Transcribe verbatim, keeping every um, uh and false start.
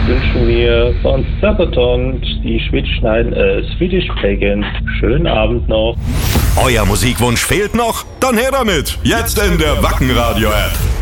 wünschen wir von Sabaton die Schwedschneiden äh, Swedish Pagan. Schönen Abend noch. Euer Musikwunsch fehlt noch? Dann her damit. Jetzt in der Wacken Radio App.